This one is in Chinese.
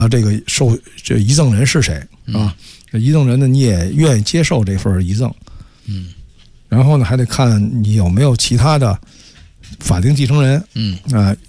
这个这遗赠人是谁啊？这遗赠人呢，你也愿意接受这份遗赠，然后呢，还得看你有没有其他的法定继承人，